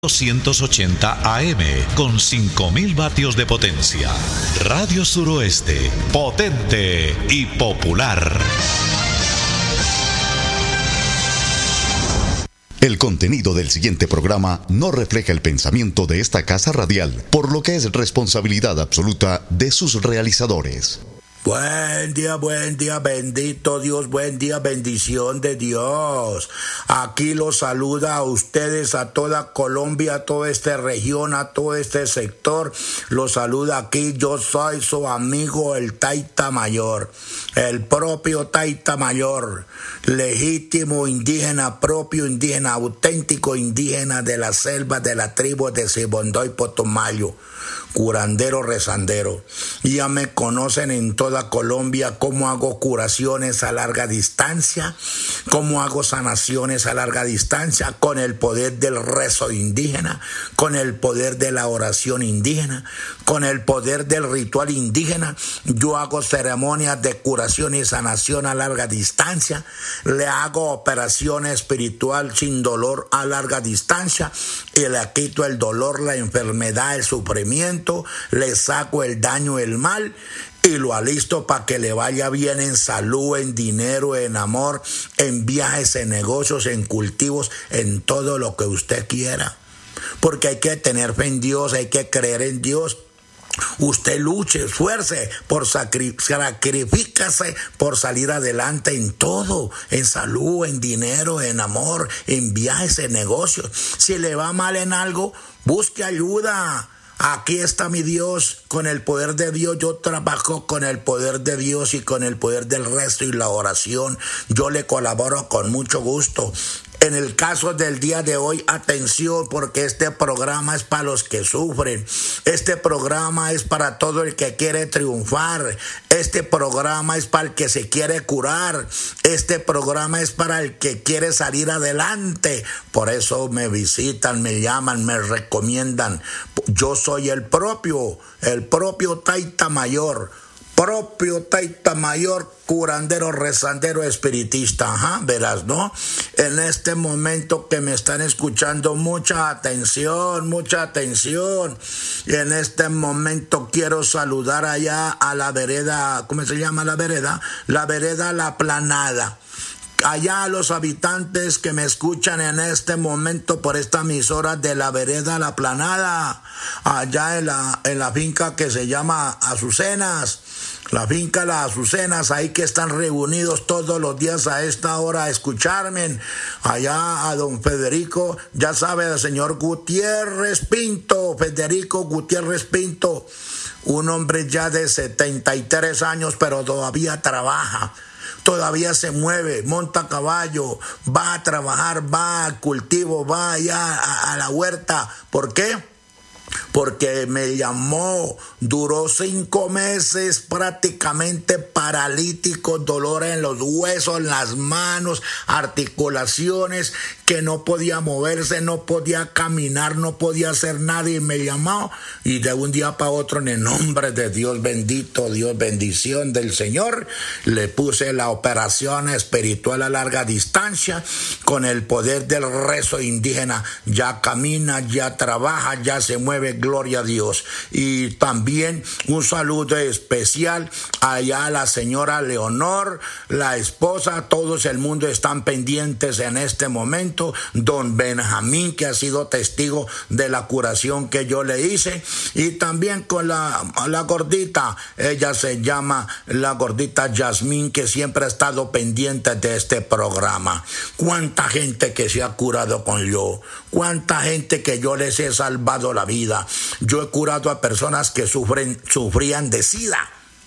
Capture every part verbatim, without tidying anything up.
doscientos ochenta A M con cinco mil vatios de potencia. Radio Suroeste, potente y popular. El contenido del siguiente programa no refleja el pensamiento de esta casa radial, por lo que es responsabilidad absoluta de sus realizadores. Buen día, buen día, bendito Dios, buen día, bendición de Dios. Aquí los saluda a ustedes, a toda Colombia, a toda esta región, a todo este sector. Los saluda aquí, yo soy su amigo el Taita Mayor, el propio Taita Mayor, legítimo indígena, propio indígena, auténtico indígena de la selva de la tribu de Sibondoy Potomayo, curandero rezandero. Ya me conocen en toda Colombia cómo hago curaciones a larga distancia, cómo hago sanaciones a larga distancia con el poder del rezo indígena, con el poder de la oración indígena, con el poder del ritual indígena. Yo hago ceremonias de curación y sanación a larga distancia, le hago operación espiritual sin dolor a larga distancia y le quito el dolor, la enfermedad, el sufrimiento, le saco el daño, el mal y lo alisto para que le vaya bien en salud, en dinero, en amor, en viajes, en negocios, en cultivos, en todo lo que usted quiera. Porque hay que tener fe en Dios, hay que creer en Dios. Usted luche, esfuerce, por sacri- sacrifícase por salir adelante en todo, en salud, en dinero, en amor, en viajes, en negocios. Si le va mal en algo, busque ayuda. Aquí está mi Dios, con el poder de Dios yo trabajo, con el poder de Dios y con el poder del resto y la oración. Yo le colaboro con mucho gusto. En el caso del día de hoy, atención, porque este programa es para los que sufren. Este programa es para todo el que quiere triunfar. Este programa es para el que se quiere curar. Este programa es para el que quiere salir adelante. Por eso me visitan, me llaman, me recomiendan. Yo soy el propio, el propio Taita Mayor. Propio Taita Mayor, curandero, rezandero, espiritista, ajá, verás, ¿no? En este momento que me están escuchando, mucha atención, mucha atención. Y en este momento quiero saludar allá a la vereda, ¿cómo se llama la vereda? La vereda La Planada. Allá a los habitantes que me escuchan en este momento por esta emisora de la vereda La Planada, allá en la, en la finca que se llama Azucenas, la finca Las Azucenas, ahí que están reunidos todos los días a esta hora a escucharme, allá a don Federico, ya sabe, el señor Gutiérrez Pinto, Federico Gutiérrez Pinto, un hombre ya de setenta y tres años, pero todavía trabaja. Todavía se mueve, monta a caballo, va a trabajar, va al cultivo, va allá a, a la huerta. ¿Por qué? Porque me llamó, duró cinco meses prácticamente paralítico, dolor en los huesos, en las manos, articulaciones, que no podía moverse, no podía caminar, no podía hacer nada y me llamó y de un día para otro en el nombre de Dios bendito, Dios bendición del Señor, le puse la operación espiritual a larga distancia con el poder del rezo indígena, ya camina, ya trabaja, ya se mueve, gloria a Dios. Y también un saludo especial allá a la señora Leonor, la esposa, todos el mundo están pendientes en este momento, don Benjamín, que ha sido testigo de la curación que yo le hice, y también con la, la gordita, ella se llama la gordita Yasmín, que siempre ha estado pendiente de este programa. Cuánta gente que se ha curado con yo, cuánta gente que yo les he salvado la vida. Yo he curado a personas que sufren, sufrían de sida.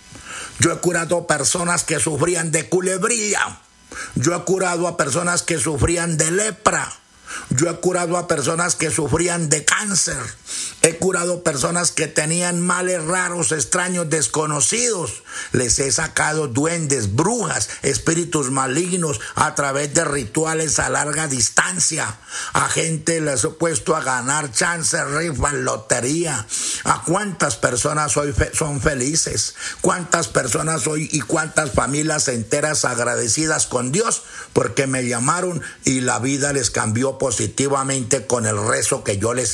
Yo he curado a personas que sufrían de culebrilla. Yo he curado a personas que sufrían de lepra. Yo he curado a personas que sufrían de cáncer. He curado personas que tenían males raros, extraños, desconocidos. Les he sacado duendes, brujas, espíritus malignos a través de rituales a larga distancia. A gente les he puesto a ganar chance, rifas, lotería. ¿A cuántas personas hoy fe- son felices? ¿Cuántas personas hoy y cuántas familias enteras agradecidas con Dios? Porque me llamaron y la vida les cambió positivamente con el rezo que yo les